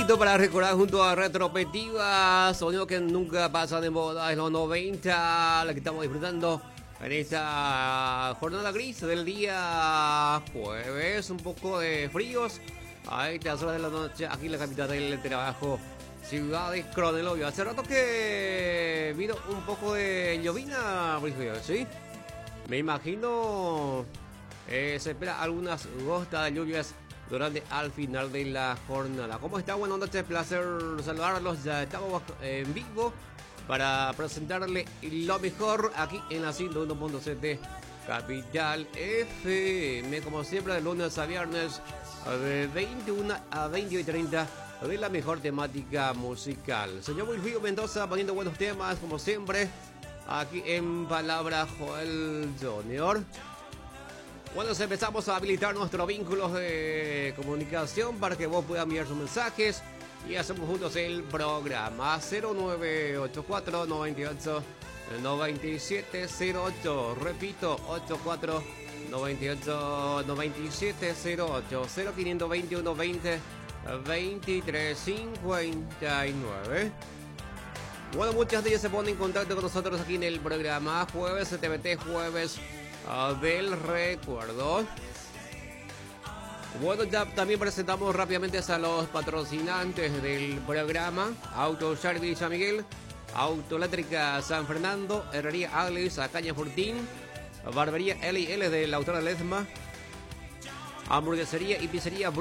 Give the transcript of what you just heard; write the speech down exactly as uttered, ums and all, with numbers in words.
momento para recordar junto a Retrospectiva, sonido que nunca pasa de moda en los noventa, la que estamos disfrutando en esta jornada gris del día jueves, un poco de fríos a estas horas de la noche aquí en la capital del trabajo, ciudad de Cronelovia. Hace rato que vino un poco de llovina, ¿sí? Me imagino eh, se espera algunas gotas de lluvias durante al final de la jornada. ¿Cómo está? Buenas noches, placer saludarlos. Ya estamos en vivo para presentarle lo mejor aquí en la ciento uno punto siete Capital F M, como siempre de lunes a viernes de veintiuna a veintidós y treinta de la mejor temática musical. Señor Wilfrido Mendoza poniendo buenos temas como siempre aquí en Palabra Joel Junior. Bueno, empezamos a habilitar nuestros vínculos de comunicación para que vos puedas enviar sus mensajes y hacemos juntos el programa. Cero nueve ocho cuatro nueve ocho nueve siete cero ocho, repito, ochenta y cuatro noventa y ocho noventa y siete cero ocho, cero cinco dos uno veinte veintitrés cincuenta y nueve. Bueno, muchas de ellas se ponen en contacto con nosotros aquí en el programa Jueves T V T, Jueves del Recuerdo. Bueno, ya también presentamos rápidamente a los patrocinantes del programa: Auto Service San Miguel, Autoeléctrica San Fernando, Herrería Agles a Caña Fortín, Barbería L y L de la autora Ledesma, Hamburguesería y Pizzería